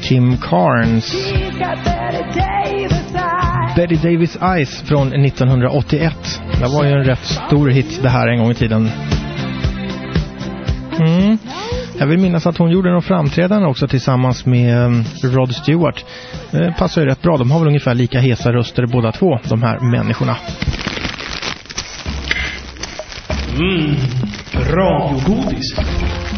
Kim Carnes. Betty Davis Eyes från 1981. Det var ju en rätt stor hit det här en gång i tiden. Jag vill minnas att hon gjorde någon framträdande också tillsammans med Rod Stewart. Passar ju rätt bra, de har väl ungefär lika hesa röster båda två, de här människorna. Radiogodis.